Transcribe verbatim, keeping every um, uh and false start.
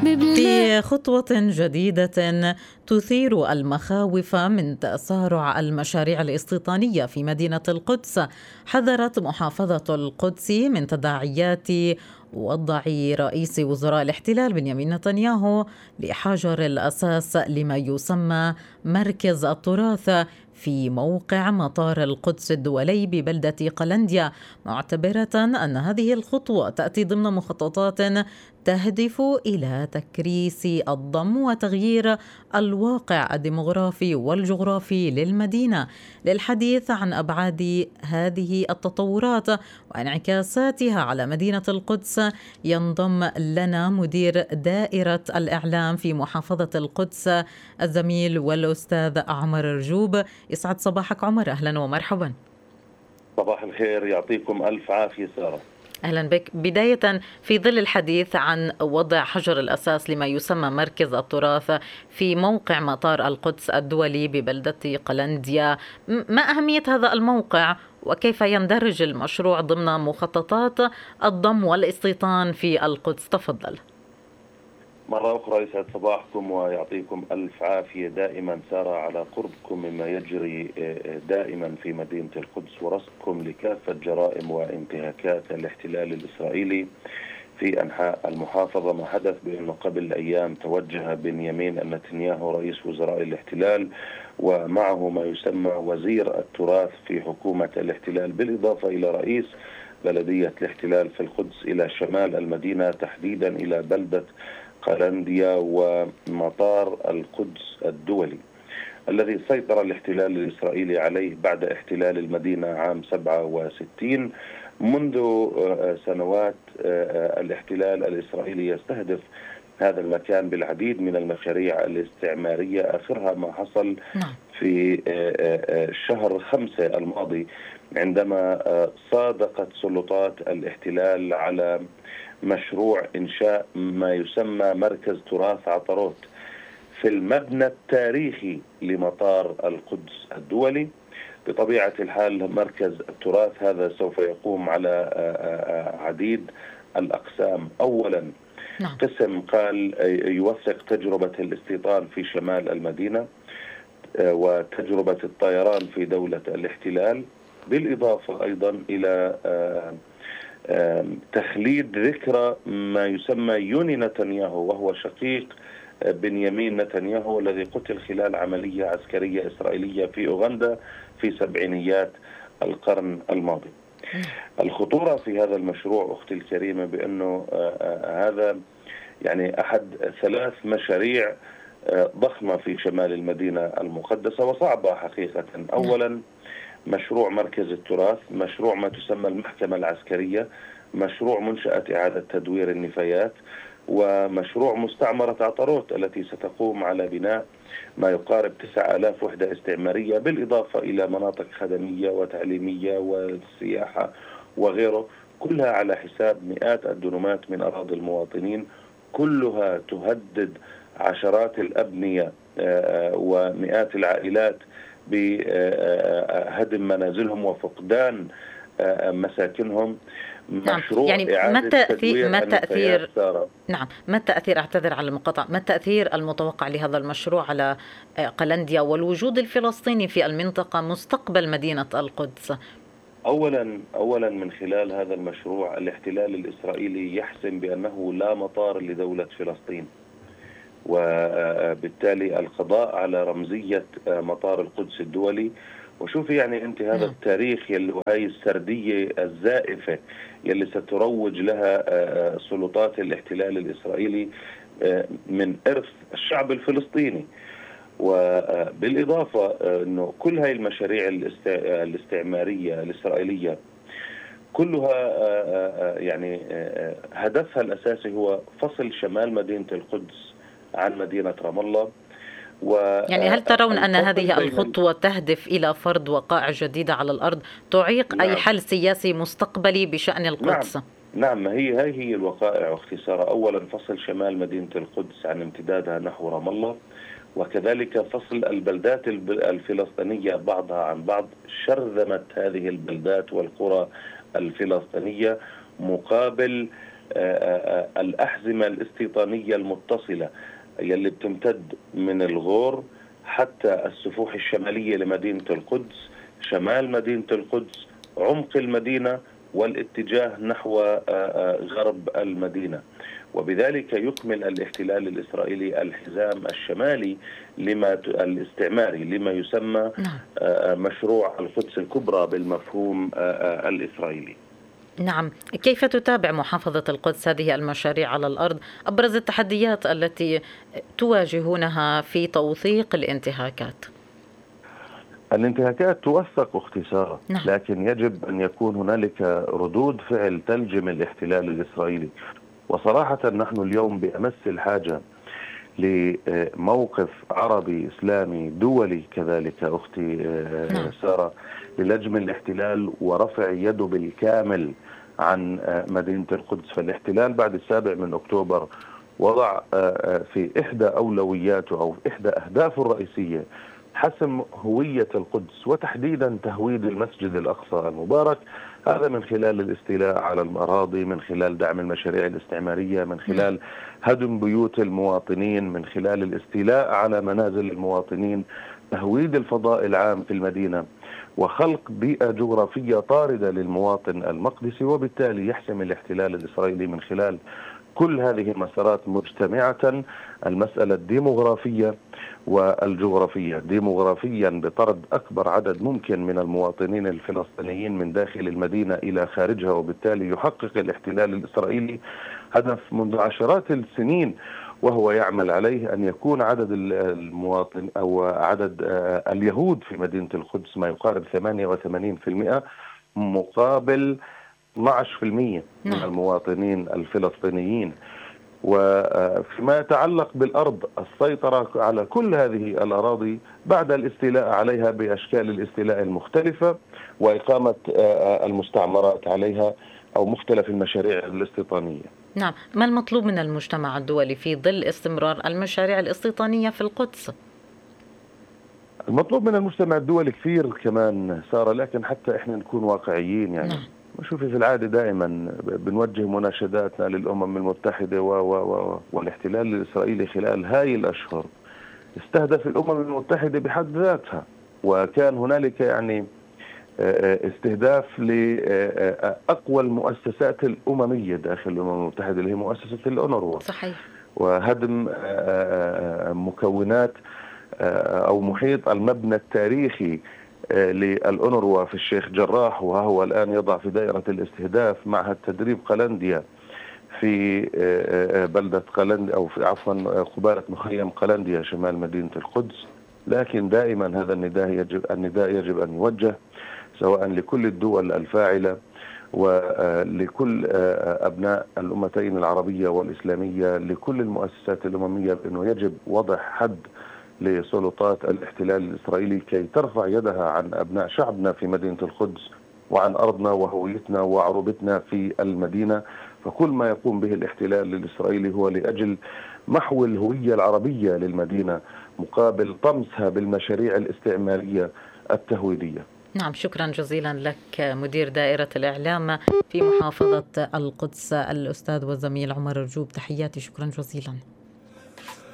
في خطوة جديدة تثير المخاوف من تسارع المشاريع الاستيطانية في مدينة القدس، حذرت محافظة القدس من تداعيات وضع رئيس وزراء الاحتلال بنيامين نتنياهو لحجر الأساس لما يسمى مركز التراث في موقع مطار القدس الدولي ببلدة قلنديا، معتبرة أن هذه الخطوة تأتي ضمن مخططات تهدف إلى تكريس الضم وتغيير الواقع الديمغرافي والجغرافي للمدينة. للحديث عن أبعاد هذه التطورات وانعكاساتها على مدينة القدس ينضم لنا مدير دائرة الإعلام في محافظة القدس الزميل والأستاذ عمر رجوب. يسعد صباحك عمر، أهلا ومرحبا. صباح الخير، يعطيكم ألف عافية سارة. أهلا بك. بداية، في ظل الحديث عن وضع حجر الأساس لما يسمى مركز التراث في موقع مطار القدس الدولي ببلدة قلنديا، ما أهمية هذا الموقع وكيف يندرج المشروع ضمن مخططات الضم والاستيطان في القدس؟ تفضل. مرة أخرى يسعد صباحكم ويعطيكم ألف عافية دائما سارة على قربكم مما يجري دائما في مدينة القدس ورصدكم لكافة جرائم وانتهاكات الاحتلال الإسرائيلي في أنحاء المحافظة. ما حدث بأنه قبل أيام توجه بنيامين نتنياهو رئيس وزراء الاحتلال ومعه ما يسمى وزير التراث في حكومة الاحتلال، بالإضافة إلى رئيس بلدية الاحتلال في القدس إلى شمال المدينة، تحديدا إلى بلدة قلنديا ومطار القدس الدولي الذي سيطر الاحتلال الإسرائيلي عليه بعد احتلال المدينة عام سبعة وستين. منذ سنوات الاحتلال الإسرائيلي يستهدف هذا المكان بالعديد من المشاريع الاستعمارية، آخرها ما حصل في شهر خمسة الماضي عندما صادقت سلطات الاحتلال على مشروع إنشاء ما يسمى مركز تراث عطروت في المبنى التاريخي لمطار القدس الدولي. بطبيعة الحال مركز التراث هذا سوف يقوم على عديد الأقسام. أولا قسم قال يوثق تجربة الاستيطان في شمال المدينة وتجربة الطيران في دولة الاحتلال، بالإضافة أيضا إلى تخليد ذكرى ما يسمى يوني نتنياهو، وهو شقيق بنيامين نتنياهو الذي قتل خلال عملية عسكرية إسرائيلية في أوغندا في سبعينيات القرن الماضي. الخطورة في هذا المشروع أختي الكريمة بأنه هذا يعني أحد ثلاث مشاريع ضخمة في شمال المدينة المقدسة وصعبة حقيقة. أولا مشروع مركز التراث، مشروع ما تسمى المحكمة العسكرية، مشروع منشأة إعادة تدوير النفايات، ومشروع مستعمرة عطروت التي ستقوم على بناء ما يقارب تسعة آلاف وحدة استعمارية، بالإضافة إلى مناطق خدمية وتعليمية والسياحة وغيره، كلها على حساب مئات الدنومات من أراضي المواطنين، كلها تهدد عشرات الأبنية ومئات العائلات بهدم منازلهم وفقدان مساكنهم. نعم. يعني ما التأثير ما التأثير نعم ما التأثير أعتذر على المقاطعة ما التأثير المتوقع لهذا المشروع على قلنديا والوجود الفلسطيني في المنطقة مستقبل مدينة القدس؟ أولا أولا من خلال هذا المشروع الاحتلال الإسرائيلي يحسم بأنه لا مطار لدولة فلسطين، وبالتالي القضاء على رمزية مطار القدس الدولي. وشوفي يعني أنت هذا التاريخ يلي وهي السردية الزائفة يلي ستروج لها سلطات الاحتلال الإسرائيلي من إرث الشعب الفلسطيني. وبالإضافة أنه كل هاي المشاريع الاستعمارية الإسرائيلية كلها يعني هدفها الأساسي هو فصل شمال مدينة القدس عن مدينة رام الله. يعني هل ترون أن هذه الخطوة تهدف إلى فرض وقائع جديدة على الأرض تعيق نعم. أي حل سياسي مستقبلي بشأن القدس؟ نعم, نعم ما هي هاي هي الوقائع واختصارها. أولا فصل شمال مدينة القدس عن امتدادها نحو رام الله، وكذلك فصل البلدات الفلسطينية بعضها عن بعض، شرذمة هذه البلدات والقرى الفلسطينية مقابل الأحزمة الاستيطانية المتصلة يلي بتمتد من الغور حتى السفوح الشمالية لمدينة القدس، شمال مدينة القدس، عمق المدينة، والاتجاه نحو غرب المدينة. وبذلك يكمل الاحتلال الإسرائيلي الحزام الشمالي لما الاستعماري لما يسمى مشروع القدس الكبرى بالمفهوم الإسرائيلي. نعم، كيف تتابع محافظة القدس هذه المشاريع على الأرض؟ أبرز التحديات التي تواجهونها في توثيق الانتهاكات؟ الانتهاكات توثق أختي سارة، نعم. لكن يجب أن يكون هنالك ردود فعل تلجم الاحتلال الإسرائيلي. وصراحة نحن اليوم بأمس الحاجة لموقف عربي إسلامي دولي كذلك أختي نعم. سارة للجم الاحتلال ورفع يده بالكامل عن مدينة القدس. فالاحتلال بعد السابع من أكتوبر وضع في إحدى أولوياته أو إحدى أهدافه الرئيسية حسم هوية القدس، وتحديدا تهويد المسجد الأقصى المبارك، هذا من خلال الاستيلاء على الأراضي، من خلال دعم المشاريع الاستعمارية، من خلال هدم بيوت المواطنين، من خلال الاستيلاء على منازل المواطنين، تهويد الفضاء العام في المدينة، وخلق بيئة جغرافية طاردة للمواطن المقدسي. وبالتالي يحسم الاحتلال الإسرائيلي من خلال كل هذه المسارات مجتمعة المسألة الديموغرافية والجغرافية. ديموغرافيا بطرد أكبر عدد ممكن من المواطنين الفلسطينيين من داخل المدينة إلى خارجها، وبالتالي يحقق الاحتلال الإسرائيلي هدف منذ عشرات السنين وهو يعمل عليه أن يكون عدد المواطن أو عدد اليهود في مدينة القدس ما يقارب ثمانية وثمانين بالمئة مقابل اثني عشر بالمئة من المواطنين الفلسطينيين. وفيما يتعلق بالأرض، السيطرة على كل هذه الأراضي بعد الاستيلاء عليها بأشكال الاستيلاء المختلفة وإقامة المستعمرات عليها أو مختلف المشاريع الاستيطانية. نعم، ما المطلوب من المجتمع الدولي في ظل استمرار المشاريع الاستيطانية في القدس؟ المطلوب من المجتمع الدولي كثير كمان سارة، لكن حتى إحنا نكون واقعيين. يعني نعم. شوفي في العادة دائما بنوجه مناشداتنا للأمم المتحدة و و و والاحتلال الإسرائيلي خلال هاي الأشهر استهدف الأمم المتحدة بحد ذاتها، وكان هنالك يعني استهداف لأقوى المؤسسات الأممية داخل الأمم المتحدة اللي هي مؤسسة الأونروا. صحيح. وهدم مكونات أو محيط المبنى التاريخي للأونروا في الشيخ جراح، وهو الآن يضع في دائرة الاستهداف معهد تدريب قلنديا في بلدة قلنديا أو في عفوا قبالة مخيم قلنديا شمال مدينة القدس. لكن دائما هذا النداء يجب النداء يجب أن يوجه سواء لكل الدول الفاعلة ولكل أبناء الأمتين العربية والإسلامية، لكل المؤسسات الأممية، بأنه يجب وضع حد لسلطات الاحتلال الإسرائيلي كي ترفع يدها عن أبناء شعبنا في مدينة القدس وعن أرضنا وهويتنا وعروبتنا في المدينة. فكل ما يقوم به الاحتلال الإسرائيلي هو لأجل محو الهوية العربية للمدينة مقابل طمسها بالمشاريع الاستعمارية التهويدية. نعم، شكرا جزيلا لك مدير دائرة الإعلام في محافظة القدس الأستاذ والزميل عمر رجوب، تحياتي، شكرا جزيلا.